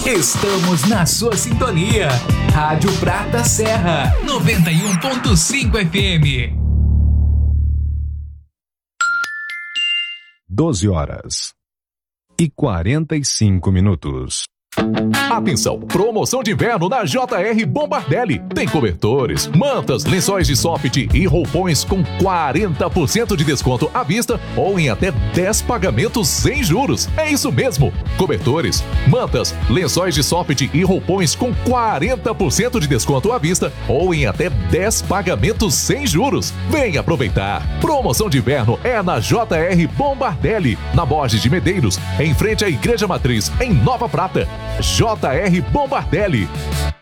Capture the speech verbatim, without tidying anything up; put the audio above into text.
Estamos na sua sintonia. Rádio Prata Serra, noventa e um ponto cinco F M. doze horas e quarenta e cinco minutos. Atenção, promoção de inverno na J R Bombardelli. Tem cobertores, mantas, lençóis de soft e roupões com quarenta por cento de desconto à vista ou em até dez pagamentos sem juros. É isso mesmo! Cobertores, mantas, lençóis de soft e roupões com quarenta por cento de desconto à vista ou em até dez pagamentos sem juros. Vem aproveitar! Promoção de inverno é na J R Bombardelli, na Borges de Medeiros, em frente à Igreja Matriz, em Nova Prata. J R Bombardelli.